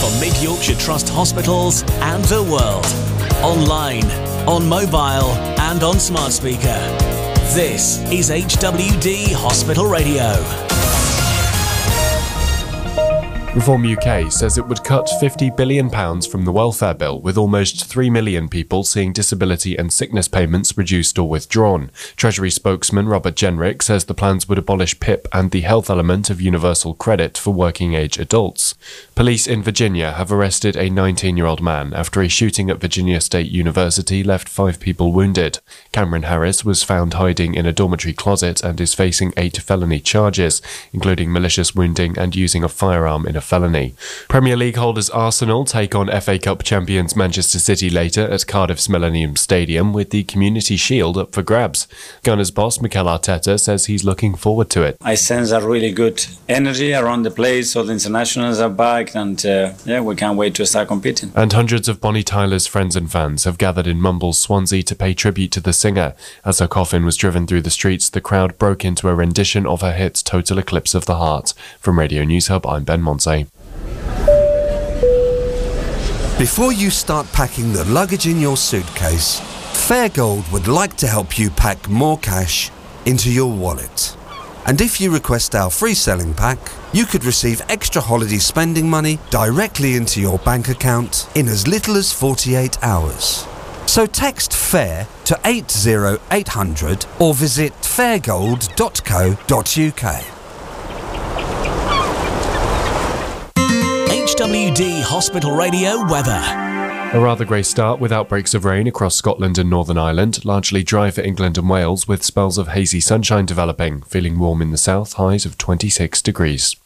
for Mid Yorkshire Trust hospitals and the world. Online, on mobile and on smart speaker. This is HWD Hospital Radio. Reform UK says it would cut £50 billion from the welfare bill, with almost 3 million people seeing disability and sickness payments reduced or withdrawn. Treasury spokesman Robert Jenrick says the plans would abolish PIP and the health element of universal credit for working-age adults. Police in Virginia have arrested a 19-year-old man after a shooting at Virginia State University left 5 people wounded. Cameron Harris was found hiding in a dormitory closet and is facing 8 felony charges, including malicious wounding and using a firearm in a felony. Premier League holders Arsenal take on FA Cup champions Manchester City later at Cardiff's Millennium Stadium, with the Community Shield up for grabs. Gunners boss Mikel Arteta says he's looking forward to it. I sense a really good energy around the place. All the internationals are back, and we can't wait to start competing. And hundreds of Bonnie Tyler's friends and fans have gathered in Mumble's Swansea to pay tribute to the singer. As her coffin was driven through the streets, the crowd broke into a rendition of her hit Total Eclipse of the Heart. From Radio News Hub, I'm Ben Monse. Before you start packing the luggage in your suitcase, Fairgold would like to help you pack more cash into your wallet. And if you request our free selling pack, you could receive extra holiday spending money directly into your bank account in as little as 48 hours. So text FAIR to 80800 or visit fairgold.co.uk. HWD Hospital Radio weather. A rather grey start with outbreaks of rain across Scotland and Northern Ireland, largely dry for England and Wales with spells of hazy sunshine developing, feeling warm in the south, highs of 26 degrees.